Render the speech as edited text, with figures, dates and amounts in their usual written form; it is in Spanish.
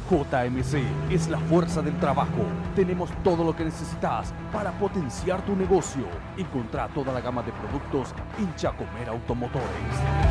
JMC es la fuerza del trabajo. Tenemos todo lo que necesitas para potenciar tu negocio. Encontrá toda la gama de productos en Chacomer Automotores.